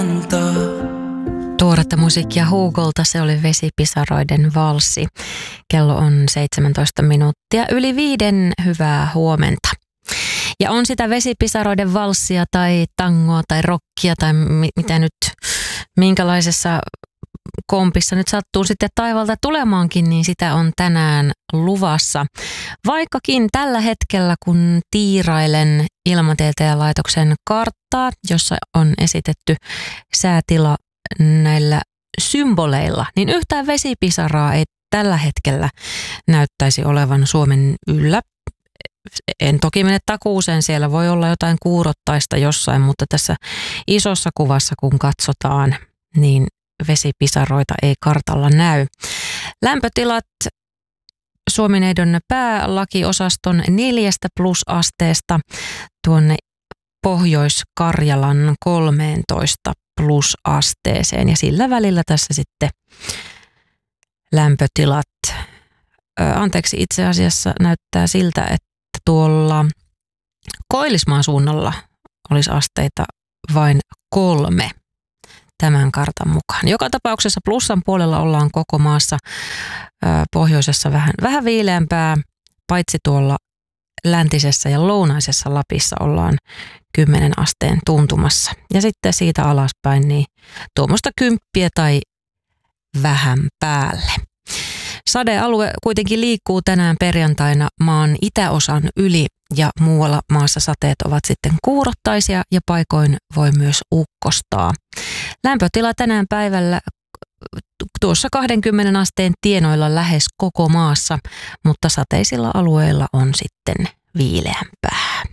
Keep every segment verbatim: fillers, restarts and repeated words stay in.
Tuoretta musiikkia Hugolta, se oli Vesipisaroiden valssi. Kello on seitsemäntoista minuuttia yli viiden, hyvää huomenta. Ja on sitä Vesipisaroiden valssia tai tangoa tai rockia tai mi- mitä nyt, minkälaisessa kompissa nyt sattuu sitten taivalta tulemaankin, niin sitä on tänään luvassa. Vaikkakin tällä hetkellä, kun tiirailen Ilmatieteen laitoksen karttaa, jossa on esitetty säätila näillä symboleilla, niin yhtään vesipisaraa ei tällä hetkellä näyttäisi olevan Suomen yllä. En toki mene takuuseen, siellä voi olla jotain kuurottaista jossain, mutta tässä isossa kuvassa kun katsotaan, niin vesipisaroita ei kartalla näy. Lämpötilat Suomineidon päälakiosaston neljästä plusasteesta tuonne Pohjois-Karjalan kolmeentoista plusasteeseen ja sillä välillä tässä sitten lämpötilat. Ö, anteeksi, itse asiassa näyttää siltä, että tuolla Koillismaan suunnalla olisi asteita vain kolme tämän kartan mukaan. Joka tapauksessa plussan puolella ollaan koko maassa, ö, pohjoisessa vähän, vähän viileämpää, paitsi tuolla läntisessä ja lounaisessa Lapissa ollaan kymmenen asteen tuntumassa. Ja sitten siitä alaspäin niin tuommoista kymppiä tai vähän päälle. Sadealue kuitenkin liikkuu tänään perjantaina maan itäosan yli ja muualla maassa sateet ovat sitten kuurottaisia ja paikoin voi myös ukkostaa. Lämpötila tänään päivällä tuossa kaksikymmentä asteen tienoilla lähes koko maassa, mutta sateisilla alueilla on sitten viileämpää.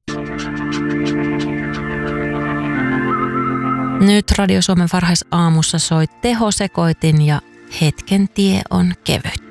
Nyt Radio Suomen varhaisaamussa soi tehosekoitin ja hetken tie on kevyt.